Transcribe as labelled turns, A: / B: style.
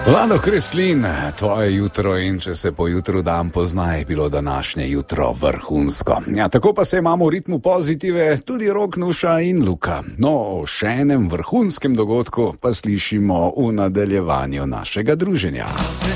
A: Vlado Kreslin, tvoje jutro in če se po jutru dan pozna, je bilo današnje jutro vrhunsko. Ja, tako pa se imamo v ritmu pozitive tudi Rok, Nuša in Luka. No, o še enem vrhunskem dogodku pa slišimo v nadaljevanju našega druženja.